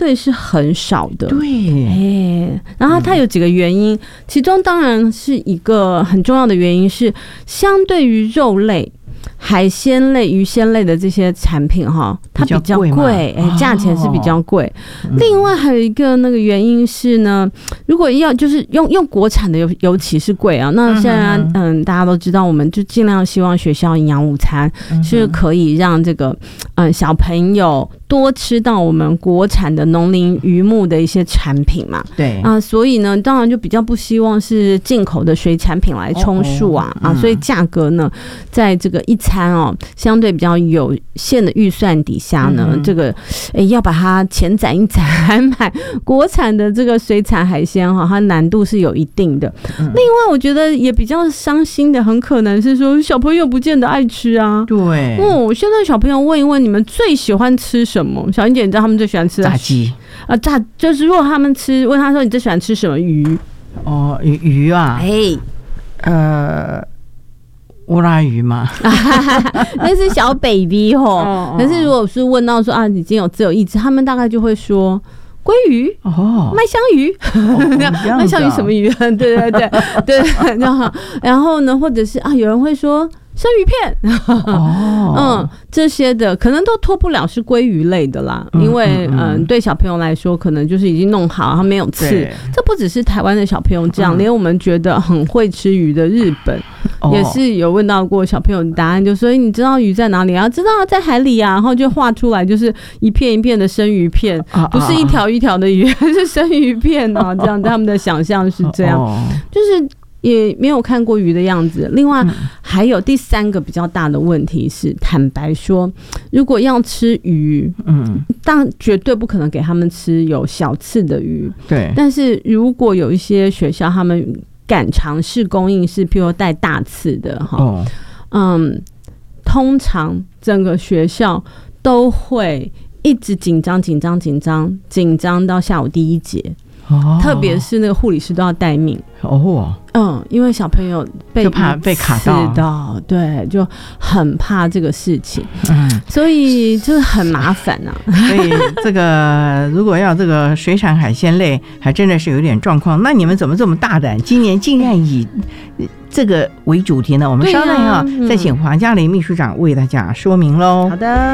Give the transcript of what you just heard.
对是很少的。 对， 然后它有几个原因，其中当然是一个很重要的原因是，相对于肉类、海鲜类、鱼鲜类的这些产品哈，它比较贵，价钱是比较贵。另外还有一个那个原因是呢，如果要就是用国产的尤其是贵啊。那现在大家都知道，我们就尽量希望学校营养午餐是可以让这个小朋友多吃到我们国产的农林渔牧的一些产品嘛。 对所以呢，当然就比较不希望是进口的水产品来充数所以价格呢，在这个一餐相对比较有限的预算底下呢，这个要把它钱攒一攒来买国产的这个水产海鲜它难度是有一定的。另外我觉得也比较伤心的，很可能是说小朋友不见得爱吃啊。 对， 现在小朋友问一问你们最喜欢吃什么？小英姐，你知道他们最喜欢吃炸鸡就是如果他们问他说你最喜欢吃什么鱼？ 鱼啊，乌拉鱼吗？ 那是小 baby 可是如果是问到说已经有自由意志，他们大概就会说鲑鱼麦香鱼麦香鱼什么鱼？对，然后呢，或者是有人会说生鱼片这些的可能都脱不了是鲑鱼类的啦，因为对小朋友来说可能就是已经弄好，它没有刺。这不只是台湾的小朋友这样，连我们觉得很会吃鱼的日本也是有问到过小朋友的答案，就说你知道鱼在哪里啊？知道在海里啊，然后就画出来就是一片一片的生鱼片，不是一条一条的鱼，是生鱼片这样他们的想象是这样，就是也没有看过鱼的样子。另外还有第三个比较大的问题是，坦白说，如果要吃鱼，但绝对不可能给他们吃有小刺的鱼。 对， 但是如果有一些学校他们敢尝试供应是譬如带大刺的通常整个学校都会一直紧张到下午第一节。特别是那个护理师都要待命因为小朋友就怕被卡到，对，就很怕这个事情，所以就是很麻烦所以这个如果要这个水产海鲜类，还真的是有点状况。那你们怎么这么大胆，今年竟然以这个为主题呢？我们稍待再请黄嘉玲秘书长为大家说明喽。 好的。